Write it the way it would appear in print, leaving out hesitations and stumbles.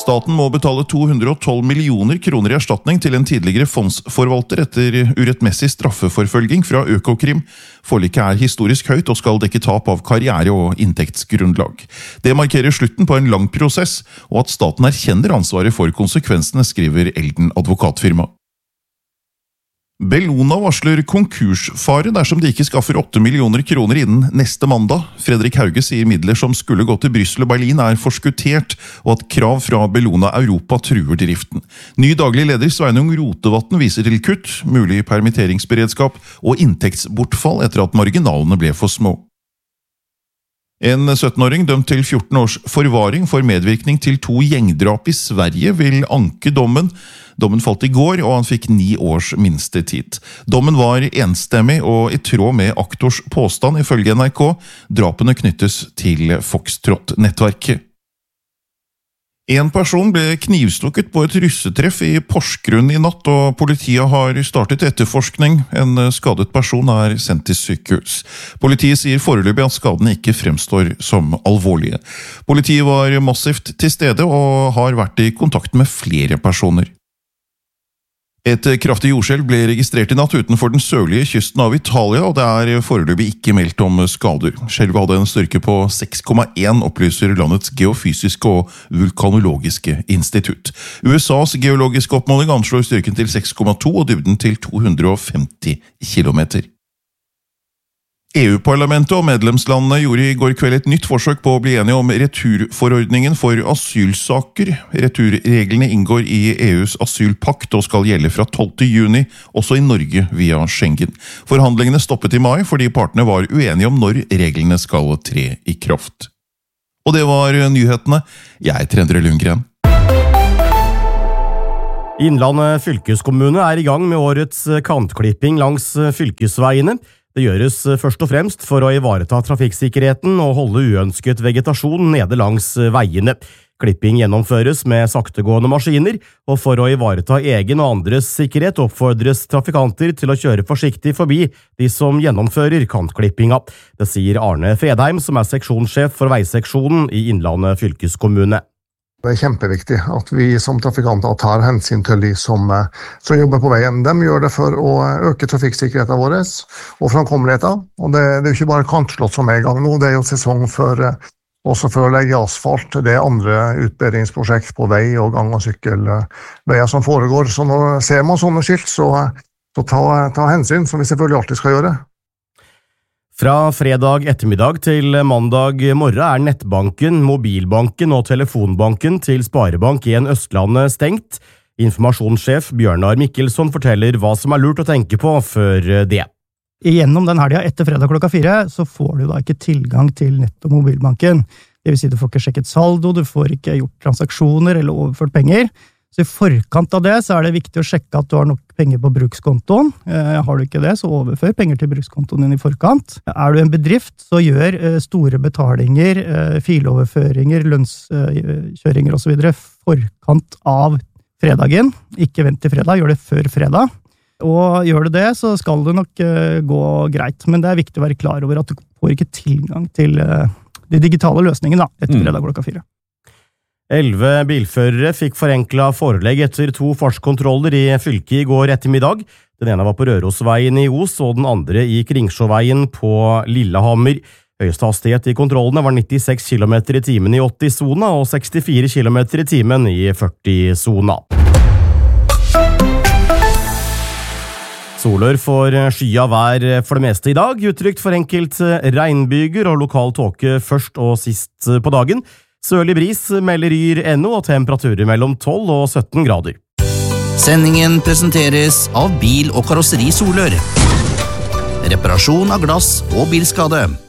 Staten må betale 212 millioner kroner i erstatning til en tidligere fondsforvalter etter urettmessig straffeforfølging fra Økokrim. Forliket er historisk høyt og skal dekke tap av karriere og inntektsgrunnlag. Det markerer slutten på en lang prosess, og at staten erkjenner ansvaret for konsekvensene, skriver Elden advokatfirma. Bellona varsler konkursfare dersom de ikke skaffer 8 millioner kroner innen neste mandag. Fredrik Hauge sier midler som skulle gå til Brussel og Berlin er forskuttert, og at krav fra Bellona Europa truer driften. Ny daglig leder Sveinung Rotevatn viser til kutt, mulig permitteringsberedskap og inntektsbortfall etter at marginalene ble for små. En 17-åring dømt til 14 års forvaring for medvirkning til 2 gjengdrap i Sverige vil anke dommen. Dommen falt i går, og han fikk 9 års minstetid. Dommen var enstemmig og i tråd med aktors påstand ifølge NRK. Drapene knyttes til Foxtrot-nettverket. En person ble knivstukket på et russetreff i Porsgrunn i natt, og politiet har startet etterforskning. En skadet person er sendt til sykehus. Politiet sier foreløpig at skadene ikke fremstår som alvorlige. Politiet var massivt til stede og har vært i kontakt med flere personer. Et kraftig jordskjelv ble registrert i natt utenfor den sørlige kysten av Italia, og det er foreløpig ikke meldt om skader. Skjelvet hadde en styrke på 6,1, opplyser landets geofysiske og vulkanologiske institutt. USAs geologiske oppmåling anslår styrken til 6,2 og dybden til 250 kilometer. EU-parlamentet og medlemslandene gjorde i går kveld et nytt forsøk på å bli enige om returforordningen for asylsaker. Returreglene inngår i EUs asylpakt og skal gjelde fra 12. juni, også i Norge via Schengen. Forhandlingene stoppet i mai fordi partene var uenige om når reglene skal tre i kraft. Og det var nyhetene. Jeg heter Endre Lundgren. Innlandet fylkeskommune er i gang med årets kantklipping langs fylkesveiene. Det gjøres først og fremst for å ivareta trafikksikkerheten og holde uønsket vegetasjon nede langs veiene. Klipping gjennomføres med saktegående maskiner, og for å ivareta egen og andres sikkerhet oppfordres trafikanter til å kjøre forsiktig forbi de som gjennomfører kantklippinga. Det sier Arne Fredheim, som er seksjonssjef for veiseksjonen i Innlandet fylkeskommune. Det er kjempeviktig at vi som trafikanter tar hensyn til de som jobber på veien. De gjør det for å øke trafikksikkerheten vår og framkommeligheten. Og det er jo ikke bare kantslott som er i gang nå, det er jo sesong også for å legge asfalt. Det er andre utbedringsprosjekt på vei og gang- og sykkelveier som foregår. Så når ser man sånne skilt, så ta hensyn, som vi selvfølgelig alltid skal gjøre. Fra fredag ettermiddag til mandag morgen er nettbanken, mobilbanken og telefonbanken til Sparebank1 Østlandet stengt. Informasjonssjef Bjørnar Mikkelsson forteller hva som er lurt å tenke på før det. Gjennom den helgen etter fredag klokka 4 så får du da ikke tilgang til nett- og mobilbanken. Det vil si du får ikke sjekket saldo, du får ikke gjort transaksjoner eller overført penger. Så i forkant av det så er det viktig å sjekke at du har nok penger på brukskontoen. Har du ikke det, så overfør penger til brukskontoen din i forkant. Er du en bedrift, så gjør store betalinger, filoverføringer, lønnskjøringer og så videre forkant av fredagen. Ikke vent til fredag, gjør det før fredag. Og gjør du det, så skal det nok gå greit. Men det er viktig å være klar over at du får ikke tilgang til de digitale løsningene etter fredag klokka 4. 11 bilførere fikk forenklet forelegg etter 2 fartskontroller i fylket i går ettermiddag. Den ene var på Rørosveien i Os, og den andre i Kringsjåveien på Lillehammer. Høyeste hastighet i kontrollene var 96 km i timen i 80-sona og 64 km i timen i 40-sona. Solør får skya vær for det meste i dag, utrygt for enkelt regnbyger og lokal tåke først og sist på dagen. Sørlig bris melder Yr NO og temperaturer mellom 12 og 17 grader. Sendingen presenteres av Bil- og Karosseri Solør. Reparasjon av glass og bilskade.